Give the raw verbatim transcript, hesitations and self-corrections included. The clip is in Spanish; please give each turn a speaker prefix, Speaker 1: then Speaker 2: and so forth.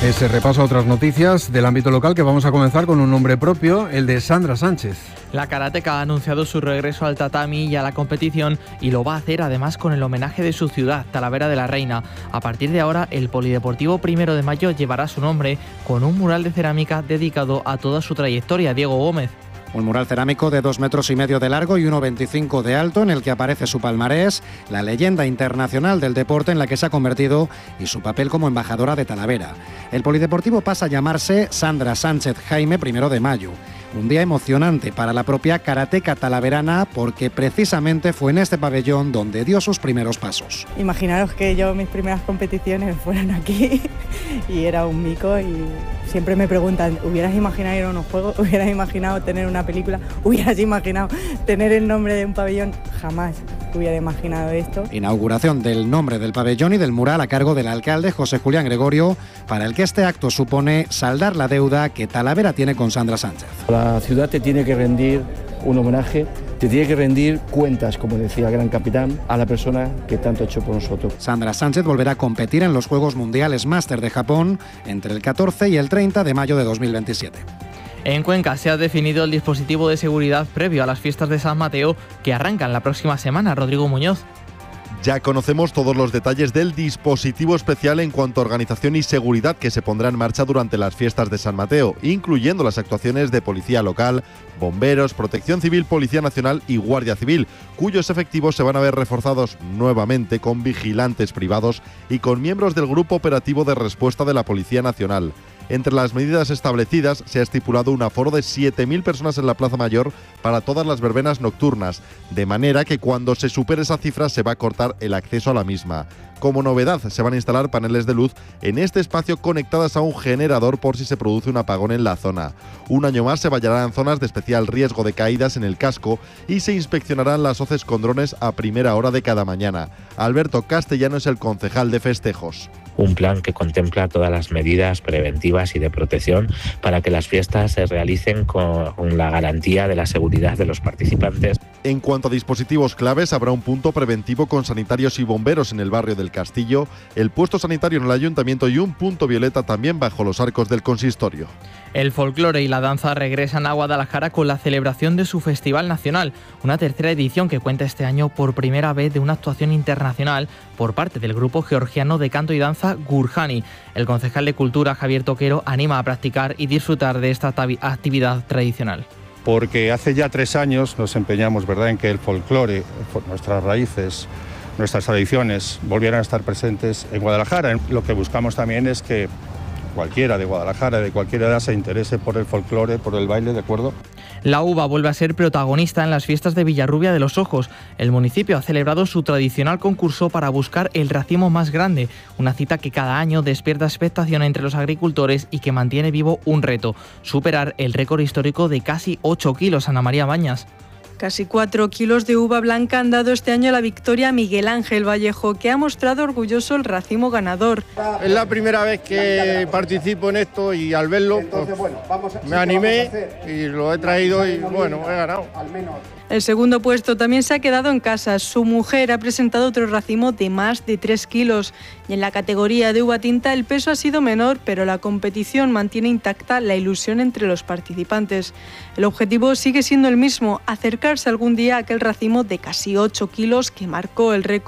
Speaker 1: Ese repaso a otras noticias del ámbito local, que vamos a comenzar con un nombre propio, el de Sandra Sánchez.
Speaker 2: La karateca ha anunciado su regreso al tatami y a la competición, y lo va a hacer además con el homenaje de su ciudad, Talavera de la Reina. A partir de ahora, el Polideportivo Primero de Mayo llevará su nombre, con un mural de cerámica dedicado a toda su trayectoria. Diego Gómez.
Speaker 3: Un mural cerámico de dos metros y medio de largo y uno coma veinticinco de alto, en el que aparece su palmarés, la leyenda internacional del deporte en la que se ha convertido y su papel como embajadora de Talavera. El Polideportivo pasa a llamarse Sandra Sánchez Jaime Primero de Mayo. Un día emocionante para la propia karateca talaverana, porque precisamente fue en este pabellón donde dio sus primeros pasos.
Speaker 4: Imaginaros que yo mis primeras competiciones fueran aquí y era un mico, y siempre me preguntan, ¿hubieras imaginado ir a unos juegos? ¿Hubieras imaginado tener una película? ¿Hubieras imaginado tener el nombre de un pabellón? Jamás hubiera imaginado esto.
Speaker 3: Inauguración del nombre del pabellón y del mural a cargo del alcalde José Julián Gregorio, para el que este acto supone saldar la deuda que Talavera tiene con Sandra Sánchez.
Speaker 5: La ciudad te tiene que rendir un homenaje, te tiene que rendir cuentas, como decía el gran capitán, a la persona que tanto ha hecho por nosotros.
Speaker 3: Sandra Sánchez volverá a competir en los Juegos Mundiales Máster de Japón entre el catorce y el treinta de mayo de dos mil veintisiete.
Speaker 2: En Cuenca se ha definido el dispositivo de seguridad previo a las fiestas de San Mateo, que arrancan la próxima semana. Rodrigo Muñoz.
Speaker 6: Ya conocemos todos los detalles del dispositivo especial en cuanto a organización y seguridad que se pondrá en marcha durante las fiestas de San Mateo, incluyendo las actuaciones de policía local, bomberos, protección civil, policía nacional y guardia civil, cuyos efectivos se van a ver reforzados nuevamente con vigilantes privados y con miembros del Grupo Operativo de Respuesta de la Policía Nacional. Entre las medidas establecidas se ha estipulado un aforo de siete mil personas en la Plaza Mayor para todas las verbenas nocturnas, de manera que cuando se supere esa cifra se va a cortar el acceso a la misma. Como novedad, se van a instalar paneles de luz en este espacio conectadas a un generador por si se produce un apagón en la zona. Un año más se vallarán zonas de especial riesgo de caídas en el casco y se inspeccionarán las hoces con drones a primera hora de cada mañana. Alberto Castellano es el concejal de festejos.
Speaker 7: Un plan que contempla todas las medidas preventivas y de protección para que las fiestas se realicen con la garantía de la seguridad de los participantes.
Speaker 6: En cuanto a dispositivos claves, habrá un punto preventivo con sanitarios y bomberos en el barrio del Castillo, el puesto sanitario en el ayuntamiento y un punto violeta también bajo los arcos del consistorio.
Speaker 2: El folclore y la danza regresan a Guadalajara con la celebración de su Festival Nacional, una tercera edición que cuenta este año por primera vez de una actuación internacional por parte del grupo georgiano de canto y danza Gurjani. El concejal de Cultura, Javier Toquero, anima a practicar y disfrutar de esta actividad tradicional.
Speaker 8: Porque hace ya tres años nos empeñamos, ¿verdad?, en que el folclore, nuestras raíces, nuestras tradiciones volvieran a estar presentes en Guadalajara. Lo que buscamos también es que cualquiera de Guadalajara, de cualquier edad, se interese por el folclore, por el baile, ¿de acuerdo?
Speaker 2: La uva vuelve a ser protagonista en las fiestas de Villarrubia de los Ojos. El municipio ha celebrado su tradicional concurso para buscar el racimo más grande, una cita que cada año despierta expectación entre los agricultores y que mantiene vivo un reto: superar el récord histórico de casi ocho kilos. Ana María Bañas.
Speaker 9: Casi cuatro kilos de uva blanca han dado este año la victoria a Miguel Ángel Vallejo, que ha mostrado orgulloso el racimo ganador.
Speaker 10: Es la primera vez que participo en esto y al verlo pues, me animé y lo he traído y bueno, he ganado.
Speaker 9: El segundo puesto también se ha quedado en casa. Su mujer ha presentado otro racimo de más de tres kilos. Y en la categoría de uva tinta el peso ha sido menor, pero la competición mantiene intacta la ilusión entre los participantes. El objetivo sigue siendo el mismo: acercarse algún día a aquel racimo de casi ocho kilos que marcó el récord